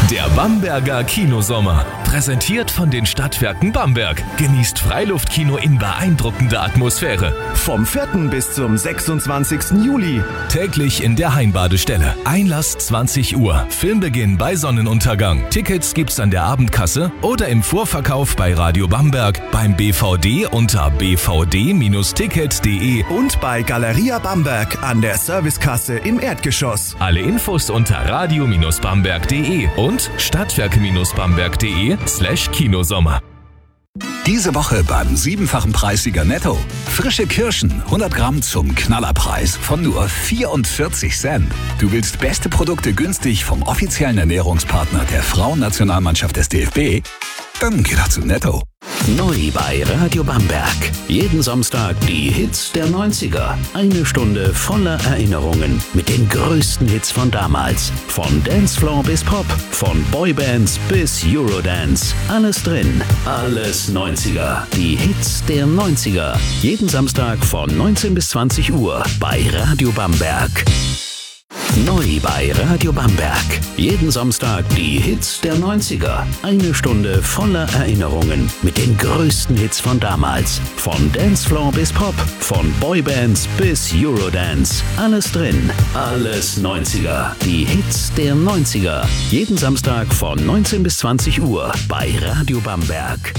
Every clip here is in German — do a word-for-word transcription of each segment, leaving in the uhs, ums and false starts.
Der Bamberger Kinosommer. Präsentiert von den Stadtwerken Bamberg. Genießt Freiluftkino in beeindruckender Atmosphäre. Vom vierten bis zum sechsundzwanzigsten Juli. Täglich in der Heimbadestelle. Einlass zwanzig Uhr. Filmbeginn bei Sonnenuntergang. Tickets gibt's an der Abendkasse oder im Vorverkauf bei Radio Bamberg, beim B V D unter b v d ticket punkt d e und bei Galeria Bamberg an der Servicekasse im Erdgeschoss. Alle Infos unter radio bamberg punkt d e und stadtwerke-bamberg punkt d e slash Kinosommer. Diese Woche beim siebenfachen Preissieger Netto. Frische Kirschen, hundert Gramm zum Knallerpreis von nur vierundvierzig Cent. Du willst beste Produkte günstig vom offiziellen Ernährungspartner der Frauennationalmannschaft des D F B? Dann geh doch zu Netto. Neu bei Radio Bamberg. Jeden Samstag die Hits der neunziger. Eine Stunde voller Erinnerungen mit den größten Hits von damals. Von Dancefloor bis Pop, von Boybands bis Eurodance. Alles drin, alles neunziger. Die Hits der neunziger. Jeden Samstag von neunzehn bis zwanzig Uhr bei Radio Bamberg. Neu bei Radio Bamberg. Jeden Samstag die Hits der neunziger. Eine Stunde voller Erinnerungen mit den größten Hits von damals. Von Dancefloor bis Pop, von Boybands bis Eurodance. Alles drin, alles neunziger. Die Hits der neunziger. Jeden Samstag von neunzehn bis zwanzig Uhr bei Radio Bamberg.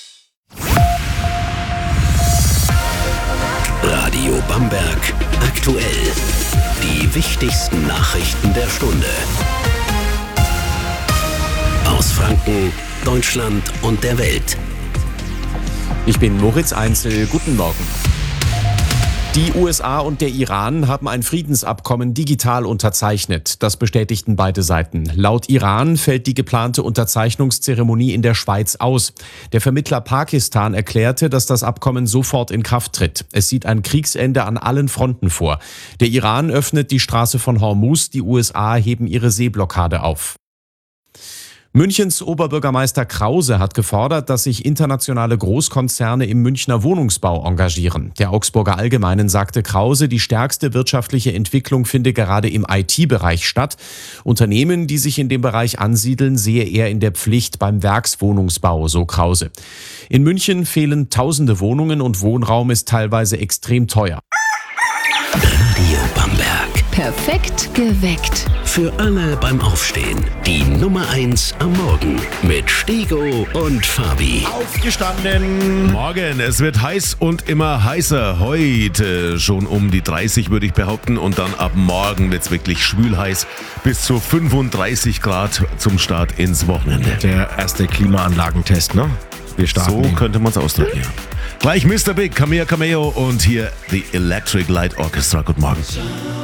Radio Bamberg aktuell. Die wichtigsten Nachrichten der Stunde. Aus Franken, Deutschland und der Welt. Ich bin Moritz Einzel. Guten Morgen. Die U S A und der Iran haben ein Friedensabkommen digital unterzeichnet. Das bestätigten beide Seiten. Laut Iran fällt die geplante Unterzeichnungszeremonie in der Schweiz aus. Der Vermittler Pakistan erklärte, dass das Abkommen sofort in Kraft tritt. Es sieht ein Kriegsende an allen Fronten vor. Der Iran öffnet die Straße von Hormuz, die U S A heben ihre Seeblockade auf. Münchens Oberbürgermeister Krause hat gefordert, dass sich internationale Großkonzerne im Münchner Wohnungsbau engagieren. Der Augsburger Allgemeinen sagte Krause, die stärkste wirtschaftliche Entwicklung finde gerade im I T-Bereich statt. Unternehmen, die sich in dem Bereich ansiedeln, sehe er in der Pflicht beim Werkswohnungsbau, so Krause. In München fehlen tausende Wohnungen und Wohnraum ist teilweise extrem teuer. Radio Bamberg. Perfekt geweckt. Für alle beim Aufstehen. Die Nummer eins am Morgen mit Stego und Fabi. Aufgestanden. Morgen, es wird heiß und immer heißer. Heute schon um die dreißig, würde ich behaupten. Und dann ab morgen wird es wirklich schwül heiß. Bis zu fünfunddreißig Grad zum Start ins Wochenende. Der erste Klimaanlagentest, ne? Wir starten. So könnte man es ausdrücken, ja. Gleich Mister Big, Cameo Cameo und hier The Electric Light Orchestra. Guten Morgen.